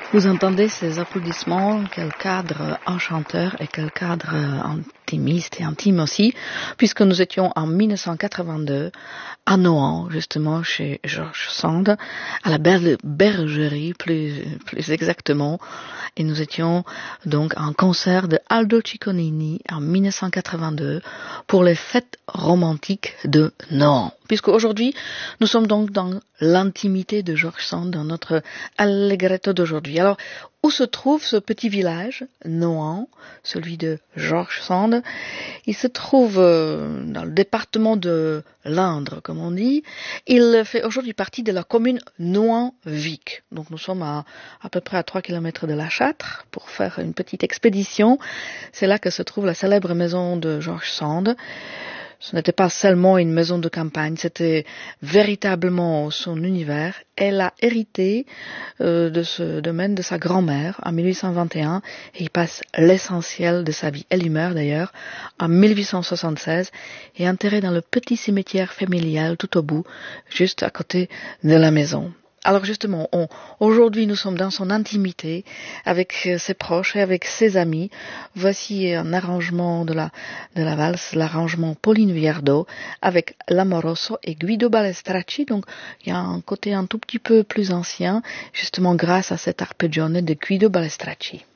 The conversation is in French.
Vous entendez ces applaudissements, quel cadre enchanteur et quel cadre intimiste et intime aussi, puisque nous étions en 1982 à Nohant, justement chez George Sand, à la bergerie plus exactement, et nous étions donc en concert de Aldo Cicconini en 1982 pour les fêtes romantiques de Nohant. Puisque aujourd'hui, nous sommes donc dans l'intimité de George Sand, dans notre Allegretto d'aujourd'hui. Alors, où se trouve ce petit village, Nohant, celui de George Sand? Il se trouve dans le département de l'Indre, comme on dit. Il fait aujourd'hui partie de la commune Nohant-Vic. Donc nous sommes à peu près à 3 kilomètres de La Châtre pour faire une petite expédition. C'est là que se trouve la célèbre maison de George Sand. Ce n'était pas seulement une maison de campagne, c'était véritablement son univers. Elle a hérité de ce domaine de sa grand-mère en 1821 et il passe l'essentiel de sa vie. Elle y meurt d'ailleurs en 1876 et est enterrée dans le petit cimetière familial tout au bout, juste à côté de la maison. Alors justement, aujourd'hui nous sommes dans son intimité avec ses proches et avec ses amis. Voici un arrangement de la valse, l'arrangement Pauline Viardot avec l'Amoroso et Guido Balestracci. Donc il y a un côté un tout petit peu plus ancien, justement grâce à cet arpeggione de Guido Balestracci.